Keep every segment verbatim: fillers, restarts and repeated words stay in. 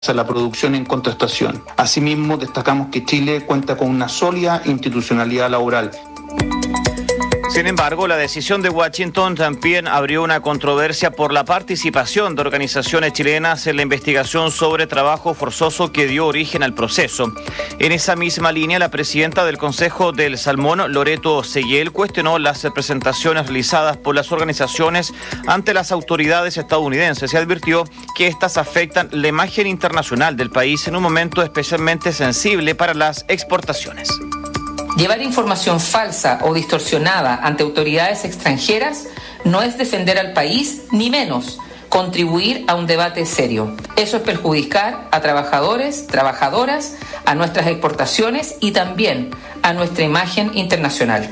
a la producción en contratación. Asimismo, destacamos que Chile cuenta con una sólida institucionalidad laboral. Sin embargo, la decisión de Washington también abrió una controversia por la participación de organizaciones chilenas en la investigación sobre trabajo forzoso que dio origen al proceso. En esa misma línea, la presidenta del Consejo del Salmón, Loreto Seguel, cuestionó las presentaciones realizadas por las organizaciones ante las autoridades estadounidenses y advirtió que estas afectan la imagen internacional del país en un momento especialmente sensible para las exportaciones. Llevar información falsa o distorsionada ante autoridades extranjeras no es defender al país, ni menos contribuir a un debate serio. Eso es perjudicar a trabajadores, trabajadoras, a nuestras exportaciones y también a nuestra imagen internacional.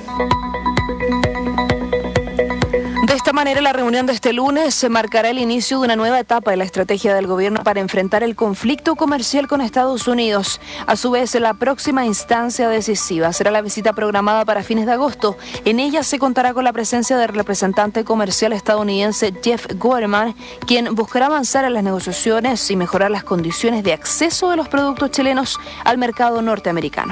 De esta manera, la reunión de este lunes se marcará el inicio de una nueva etapa de la estrategia del gobierno para enfrentar el conflicto comercial con Estados Unidos. A su vez, la próxima instancia decisiva será la visita programada para fines de agosto. En ella se contará con la presencia del representante comercial estadounidense Jeff Gorman, quien buscará avanzar en las negociaciones y mejorar las condiciones de acceso de los productos chilenos al mercado norteamericano.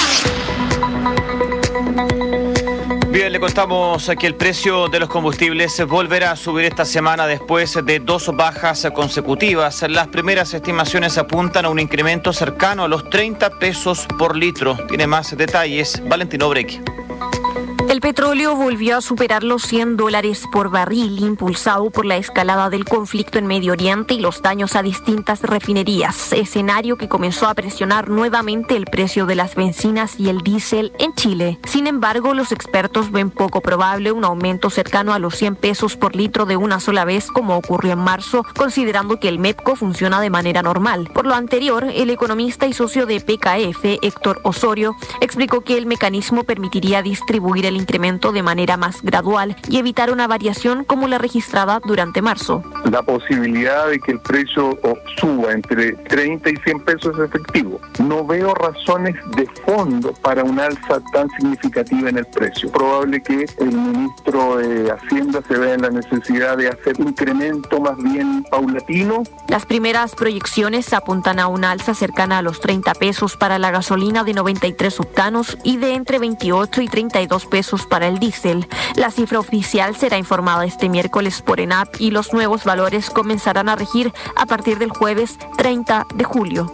Bien, le contamos que el precio de los combustibles volverá a subir esta semana después de dos bajas consecutivas. Las primeras estimaciones apuntan a un incremento cercano a los treinta pesos por litro. Tiene más detalles Valentino Breque. El petróleo volvió a superar los cien dólares por barril, impulsado por la escalada del conflicto en Medio Oriente y los daños a distintas refinerías, escenario que comenzó a presionar nuevamente el precio de las bencinas y el diésel en Chile. Sin embargo, los expertos ven poco probable un aumento cercano a los cien pesos por litro de una sola vez, como ocurrió en marzo, considerando que el MEPCO funciona de manera normal. Por lo anterior, el economista y socio de P K F, Héctor Osorio, explicó que el mecanismo permitiría distribuir el incremento de manera más gradual y evitar una variación como la registrada durante marzo. La posibilidad de que el precio suba entre treinta y cien pesos es efectivo. No veo razones de fondo para una alza tan significativa en el precio. Probable que el ministro de Hacienda se vea en la necesidad de hacer un incremento más bien paulatino. Las primeras proyecciones apuntan a una alza cercana a los treinta pesos para la gasolina de noventa y tres octanos y de entre veintiocho y treinta y dos pesos para el diésel. La cifra oficial será informada este miércoles por ENAP y los nuevos valores comenzarán a regir a partir del jueves treinta de julio.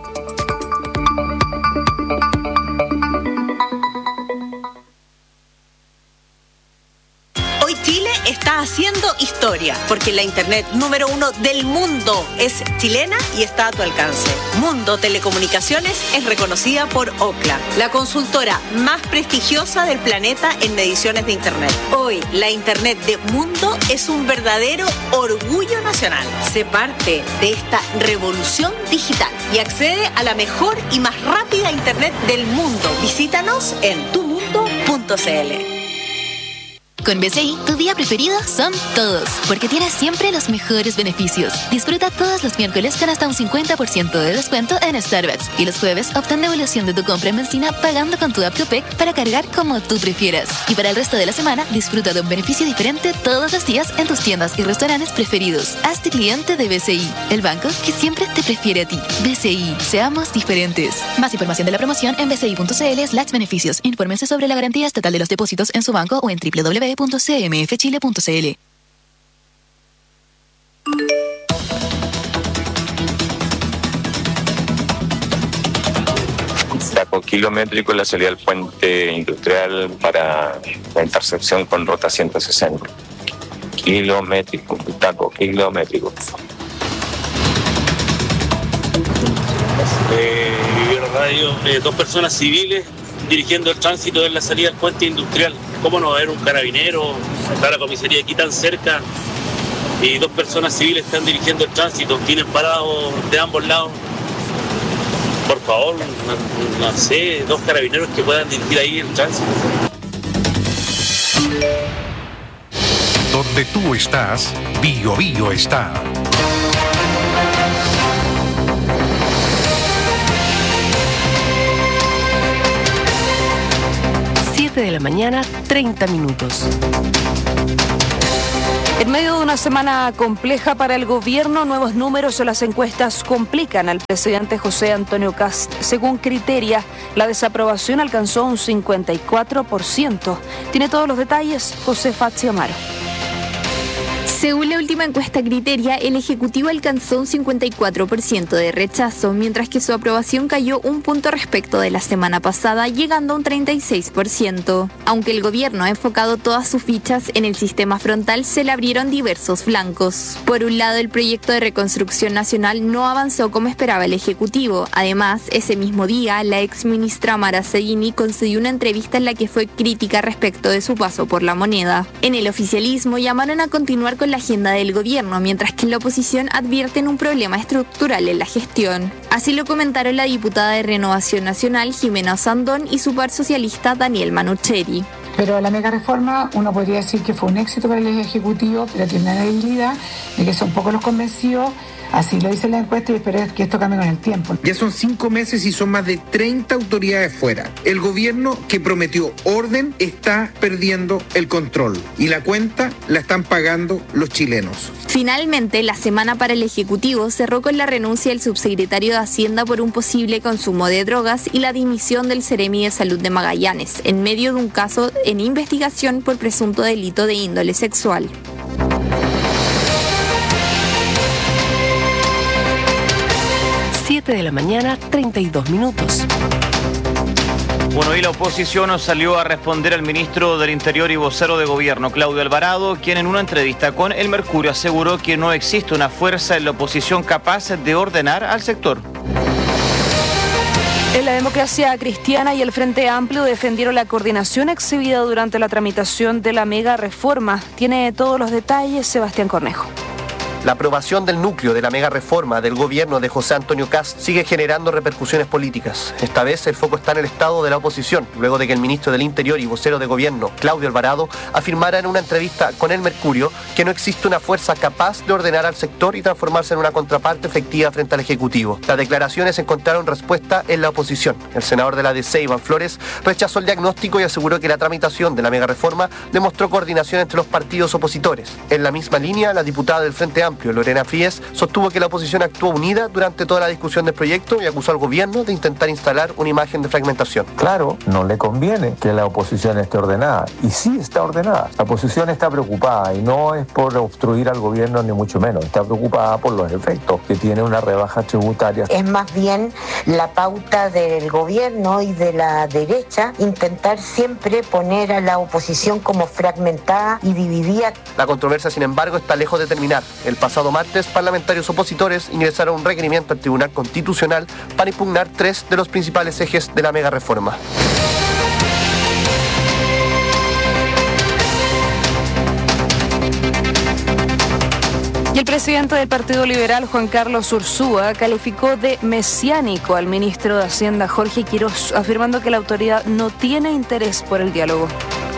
Hoy Chile está haciendo historia, porque la internet número uno del mundo es chilena y está a tu alcance. Mundo Telecomunicaciones es reconocida por Ookla, la consultora más prestigiosa del planeta en mediciones de internet. Hoy, la internet de Mundo es un verdadero orgullo nacional. Sé parte de esta revolución digital y accede a la mejor y más rápida internet del mundo. Visítanos en tu mundo punto c l. Con B C I, tu día preferido son todos, porque tienes siempre los mejores beneficios. Disfruta todos los miércoles con hasta un cincuenta por ciento de descuento en Starbucks. Y los jueves, obtén devolución de tu compra en benzina pagando con tu app Copec para cargar como tú prefieras. Y para el resto de la semana, disfruta de un beneficio diferente todos los días en tus tiendas y restaurantes preferidos. Hazte cliente de B C I, el banco que siempre te prefiere a ti. B C I, seamos diferentes. Más información de la promoción en bci.cl slash beneficios. Infórmense sobre la garantía estatal de los depósitos en su banco o en doble u doble u doble u punto c m f chile punto c l. Taco kilométrico en la salida del puente industrial para la intersección con ruta ciento sesenta. Kilométrico, taco kilométrico. Eh, Viviero Radio, eh, dos personas civiles dirigiendo el tránsito en la salida del puente industrial. ¿Cómo no va a haber un carabinero? Está la comisaría aquí tan cerca y dos personas civiles están dirigiendo el tránsito, tienen parados de ambos lados. Por favor, no, no sé, dos carabineros que puedan dirigir ahí el tránsito. Donde tú estás, Bio Bio está. siete de la mañana, treinta minutos. En medio de una semana compleja para el gobierno, nuevos números en las encuestas complican al presidente José Antonio Kast. Según Criteria, la desaprobación alcanzó un cincuenta y cuatro por ciento. Tiene todos los detalles José Fazio Amaro. Según la última encuesta Criteria, el Ejecutivo alcanzó un cincuenta y cuatro por ciento de rechazo, mientras que su aprobación cayó un punto respecto de la semana pasada, llegando a un treinta y seis por ciento. Aunque el gobierno ha enfocado todas sus fichas en el sistema frontal, se le abrieron diversos flancos. Por un lado, el proyecto de reconstrucción nacional no avanzó como esperaba el Ejecutivo. Además, ese mismo día, la exministra Mara Seguini concedió una entrevista en la que fue crítica respecto de su paso por la moneda. En el oficialismo llamaron a continuar con la agenda del gobierno, mientras que en la oposición advierten un problema estructural en la gestión. Así lo comentaron la diputada de Renovación Nacional, Jimena Osandón, y su par socialista, Daniel Manucheri. Pero la mega reforma, uno podría decir que fue un éxito para el Ejecutivo, pero tiene la debilidad de que son pocos los convencidos. Así lo dice la encuesta y espero que esto cambie con el tiempo. Ya son cinco meses y son más de treinta autoridades fuera. El gobierno que prometió orden está perdiendo el control y la cuenta la están pagando los chilenos. Finalmente, la semana para el Ejecutivo cerró con la renuncia del subsecretario de Hacienda por un posible consumo de drogas y la dimisión del Seremi de Salud de Magallanes, en medio de un caso en investigación por presunto delito de índole sexual. siete de la mañana, treinta y dos minutos. Bueno, y la oposición salió a responder al ministro del Interior y vocero de gobierno, Claudio Alvarado, quien en una entrevista con El Mercurio aseguró que no existe una fuerza en la oposición capaz de ordenar al sector. En la Democracia Cristiana y el Frente Amplio defendieron la coordinación exhibida durante la tramitación de la mega reforma. Tiene todos los detalles Sebastián Cornejo. La aprobación del núcleo de la mega reforma del gobierno de José Antonio Kast sigue generando repercusiones políticas. Esta vez el foco está en el estado de la oposición, luego de que el ministro del Interior y vocero de gobierno, Claudio Alvarado, afirmara en una entrevista con El Mercurio que no existe una fuerza capaz de ordenar al sector y transformarse en una contraparte efectiva frente al Ejecutivo. Las declaraciones encontraron respuesta en la oposición. El senador de la D C, Iván Flores, rechazó el diagnóstico y aseguró que la tramitación de la mega reforma demostró coordinación entre los partidos opositores. En la misma línea, la diputada del Frente Amplio, Lorena Fríes, sostuvo que la oposición actuó unida durante toda la discusión del proyecto y acusó al gobierno de intentar instalar una imagen de fragmentación. Claro, no le conviene que la oposición esté ordenada, y sí está ordenada. La oposición está preocupada y no es por obstruir al gobierno ni mucho menos, está preocupada por los efectos que tiene una rebaja tributaria. Es más bien la pauta del gobierno y de la derecha intentar siempre poner a la oposición como fragmentada y dividida. La controversia, sin embargo, está lejos de terminar. El pasado martes, parlamentarios opositores ingresaron un requerimiento al Tribunal Constitucional para impugnar tres de los principales ejes de la mega reforma. Y el presidente del Partido Liberal, Juan Carlos Ursúa, calificó de mesiánico al ministro de Hacienda, Jorge Quirós, afirmando que la autoridad no tiene interés por el diálogo.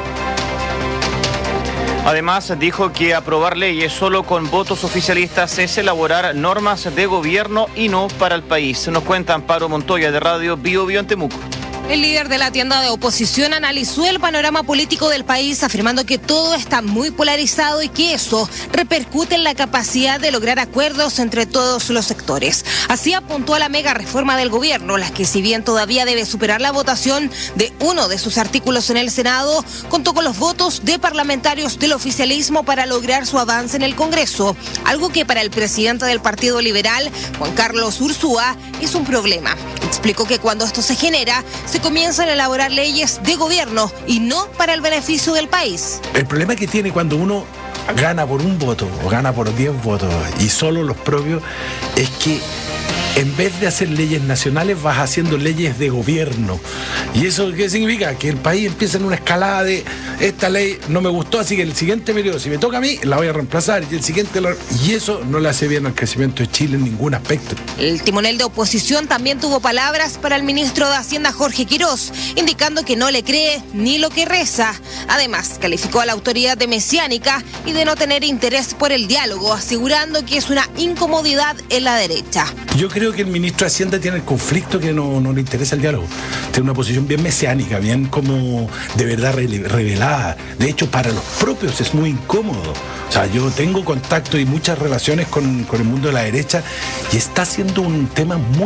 Además, dijo que aprobar leyes solo con votos oficialistas es elaborar normas de gobierno y no para el país. Nos cuenta Amparo Montoya de Radio Bio Bio en Temuco. El líder de la tienda de oposición analizó el panorama político del país, afirmando que todo está muy polarizado y que eso repercute en la capacidad de lograr acuerdos entre todos los sectores. Así apuntó a la mega reforma del gobierno, la que, si bien todavía debe superar la votación de uno de sus artículos en el Senado, contó con los votos de parlamentarios del oficialismo para lograr su avance en el Congreso, algo que para el presidente del Partido Liberal, Juan Carlos Ursúa, es un problema. Explicó que cuando esto se genera, se comienzan a elaborar leyes de gobierno y no para el beneficio del país. El problema que tiene cuando uno gana por un voto o gana por diez votos y solo los propios es que en vez de hacer leyes nacionales vas haciendo leyes de gobierno. ¿Y eso qué significa? Que el país empieza en una escalada de esta ley no me gustó, así que el siguiente periodo, si me toca a mí, la voy a reemplazar y el siguiente la... y eso no le hace bien al crecimiento de Chile en ningún aspecto. El timonel de oposición también tuvo palabras para el ministro de Hacienda, Jorge Quirós, indicando que no le cree ni lo que reza. Además, calificó a la autoridad de mesiánica y de no tener interés por el diálogo, asegurando que es una incomodidad en la derecha. Yo creo que el ministro de Hacienda tiene el conflicto que no, no le interesa el diálogo. Tiene una posición oposición bien mesiánica, bien como de verdad revelada. De hecho, para los propios es muy incómodo. O sea, yo tengo contacto y muchas relaciones con, con el mundo de la derecha y está siendo un tema muy